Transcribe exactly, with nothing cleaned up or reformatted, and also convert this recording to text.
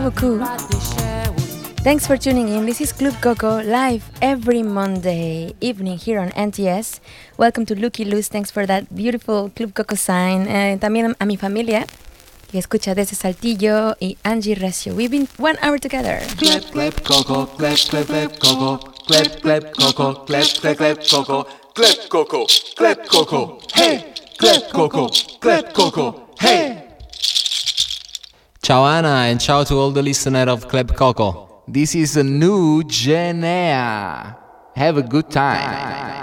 Boku. Thanks for tuning in. This is Club Coco live every Monday evening here on N T S. Welcome to Lucky Luz. Thanks for that beautiful Club Coco sign. Eh, también a mi familia que escucha desde Saltillo y Angie Recio. We've been one hour together. Club Club Coco, Club Club Club Coco, Club Club Coco, Club Club Club Coco, Club Coco, Club Coco, hey, Club Coco, Club Coco, hey. Ciao Anna and ciao to all the listeners of Club Coco. This is a new Genea. Have a good time.